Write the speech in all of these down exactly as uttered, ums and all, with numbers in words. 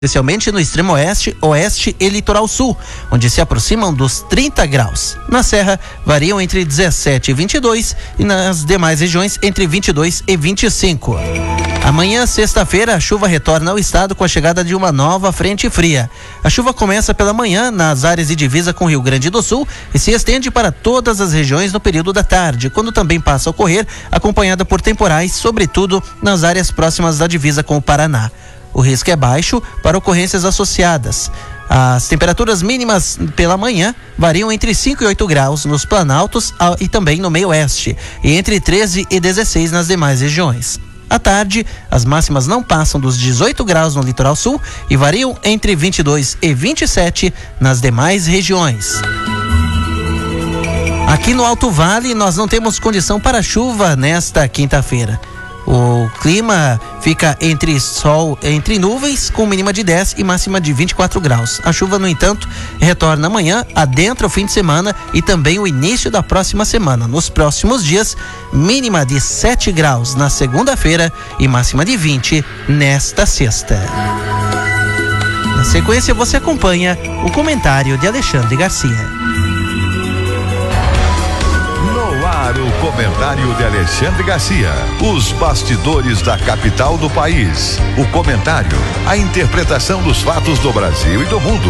especialmente no extremo oeste, oeste e litoral sul, onde se aproximam dos trinta graus. Na Serra, variam entre dezessete e vinte e dois e nas demais regiões entre vinte e dois e vinte e cinco. Amanhã, sexta-feira, a chuva retorna ao estado com a chegada de uma nova frente fria. A chuva começa pela manhã nas áreas de divisa com Rio Grande do Sul e se estende para todas as regiões no período da tarde, quando também passa a ocorrer acompanhada por temporais, sobretudo nas áreas próximas da divisa com o Paraná. O risco é baixo para ocorrências associadas. As temperaturas mínimas pela manhã variam entre cinco e oito graus nos planaltos e também no meio oeste, e entre treze e dezesseis nas demais regiões. À tarde, as máximas não passam dos dezoito graus no litoral sul e variam entre vinte e dois e vinte e sete nas demais regiões. Aqui no Alto Vale, nós não temos condição para chuva nesta quinta-feira. O clima fica entre sol, entre nuvens, com mínima de dez e máxima de vinte e quatro graus. A chuva, no entanto, retorna amanhã, adentra o fim de semana e também o início da próxima semana. Nos próximos dias, mínima de sete graus na segunda-feira e máxima de vinte nesta sexta. Na sequência, você acompanha o comentário de Alexandre Garcia. O comentário de Alexandre Garcia. Os bastidores da capital do país. O comentário, a interpretação dos fatos do Brasil e do mundo.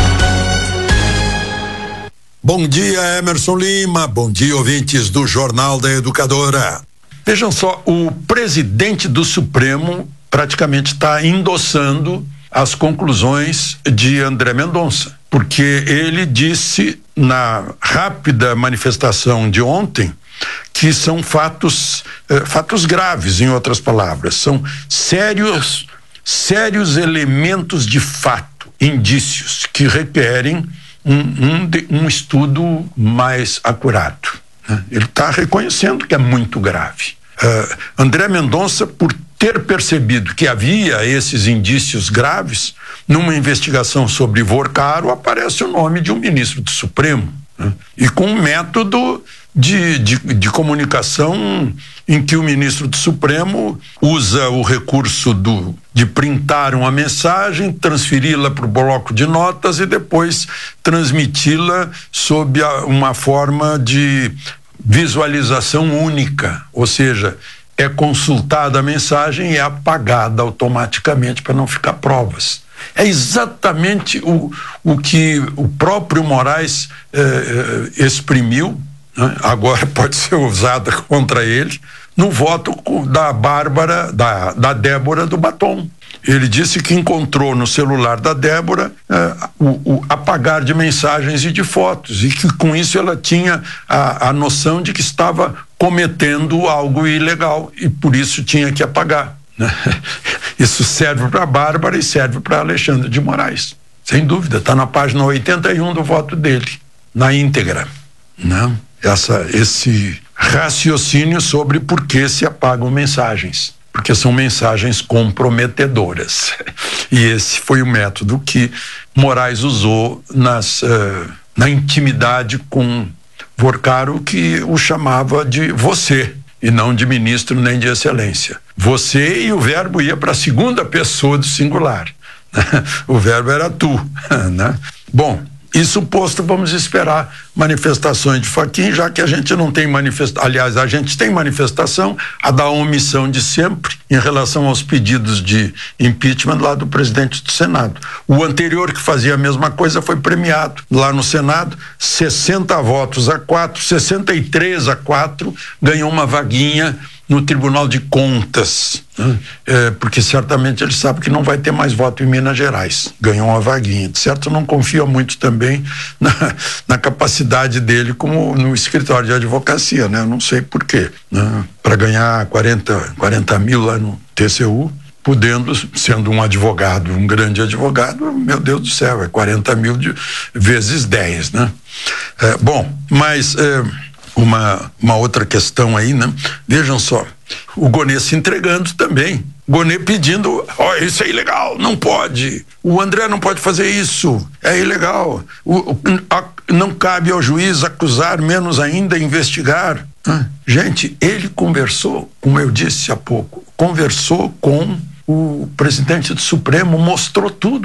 Bom dia, Emerson Lima. Bom dia, ouvintes do Jornal da Educadora. Vejam só, o presidente do Supremo praticamente está endossando as conclusões de André Mendonça, porque ele disse na rápida manifestação de ontem que são fatos, eh, fatos graves, em outras palavras, são sérios, sérios elementos de fato, indícios que requerem um, um, um estudo mais acurado, né? Ele está reconhecendo que é muito grave. Uh, André Mendonça, por ter percebido que havia esses indícios graves, numa investigação sobre Vorcaro aparece o nome de um ministro do Supremo, né? E com um método de, de, de comunicação em que o ministro do Supremo usa o recurso do, de printar uma mensagem, transferi-la para o bloco de notas e depois transmiti-la sob a, uma forma de visualização única, ou seja, é consultada a mensagem e é apagada automaticamente para não ficar provas. É exatamente o, o que o próprio Moraes eh, eh, exprimiu, né? Agora pode ser usada contra ele, no voto da Bárbara, da, da Débora do Batom. Ele disse que encontrou no celular da Débora eh, o, o apagar de mensagens e de fotos, e que com isso ela tinha a, a noção de que estava cometendo algo ilegal e por isso tinha que apagar, né? Isso serve para a Bárbara e serve para Alexandre de Moraes, sem dúvida, está na página oitenta e um do voto dele, na íntegra, né? Essa, esse raciocínio sobre por que se apagam mensagens, porque são mensagens comprometedoras. E esse foi o método que Moraes usou nas, uh, na intimidade com Vorcaro, que o chamava de você, e não de ministro nem de excelência. Você, e o verbo ia para a segunda pessoa do singular. O verbo era tu, né? Bom, isso posto, vamos esperar manifestações de Fachin, já que a gente não tem manifestação, aliás, a gente tem manifestação, a da omissão de sempre, em relação aos pedidos de impeachment lá do presidente do Senado. O anterior, que fazia a mesma coisa, foi premiado lá no Senado, sessenta votos a quatro, sessenta e três a quatro, ganhou uma vaguinha no Tribunal de Contas, né? É, porque certamente ele sabe que não vai ter mais voto em Minas Gerais, ganhou uma vaguinha, de certo não confia muito também na, na capacidade dele como no escritório de advocacia, né? Eu não sei por quê, né? Para ganhar quarenta mil lá no T C U, podendo, sendo um advogado, um grande advogado, meu Deus do céu, é quarenta mil de, vezes dez, né? É, bom, mas é, Uma, uma outra questão aí, né? Vejam só, o Gonê se entregando também. Gonê pedindo, ó, oh, isso é ilegal, não pode. O André não pode fazer isso, é ilegal. O, o, a, não cabe ao juiz acusar, menos ainda investigar. Ah, gente, ele conversou, como eu disse há pouco, conversou com o presidente do Supremo mostrou tudo.